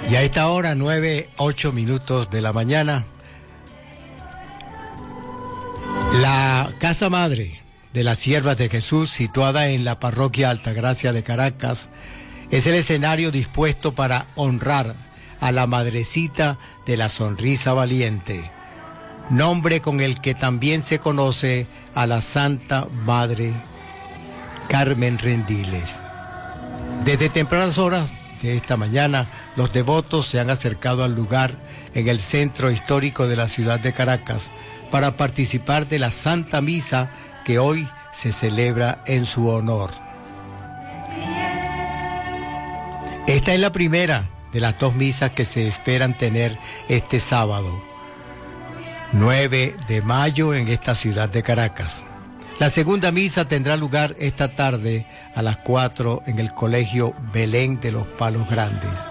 Y a esta hora, 9:08 de la mañana, la Casa Madre de las Siervas de Jesús, situada en la parroquia Altagracia de Caracas, es el escenario dispuesto para honrar a la Madrecita de la Sonrisa Valiente, nombre con el que también se conoce a la Santa Madre Carmen Rendiles. Desde tempranas horas de esta mañana, los devotos se han acercado al lugar en el centro histórico de la ciudad de Caracas para participar de la Santa Misa que hoy se celebra en su honor. Esta es la primera de las dos misas que se esperan tener este sábado, 9 de mayo, en esta ciudad de Caracas. La segunda misa tendrá lugar esta tarde a las 4 en el Colegio Belén de los Palos Grandes.